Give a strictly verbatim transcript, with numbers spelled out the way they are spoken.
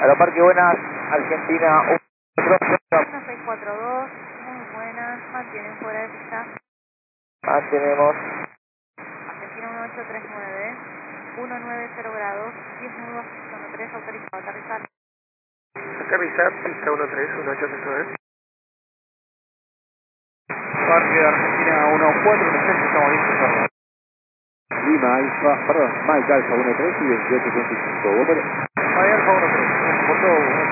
Aeroparque Buenas, Argentina uno seis cuatro dos, muy buenas, mantienen fuera de pista. Mantenemos. Argentina uno ocho tres nueve, uno nueve cero grados, diez nudos, uno tres, autorizado a aterrizar. Aterrizar, pista uno tres, uno ocho tres nueve. Parque de Argentina uno cuatro uno seis, estamos listos. Lima Alfa, perdón, Mike Alfa uno tres y veintiocho treinta y cinco. Mike Alfa uno tres, por todo.